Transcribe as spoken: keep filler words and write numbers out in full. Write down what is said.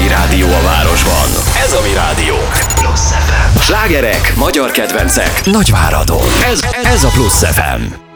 egyedüli rádió a városban. Ez a mi rádiónk. Plusz ef em. Slágerek, magyar kedvencek, Nagyváradon. Ez, ez a Plusz ef em.